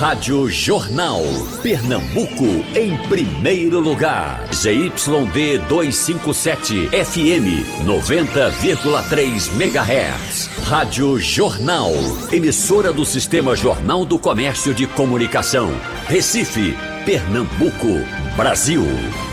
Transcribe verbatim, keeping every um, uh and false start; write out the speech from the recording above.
Rádio Jornal. Pernambuco em primeiro lugar. Z Y D duzentos e cinquenta e sete, F M noventa vírgula três megahertz. Rádio Jornal. Emissora do Sistema Jornal do Comércio de Comunicação. Recife, Pernambuco, Brasil.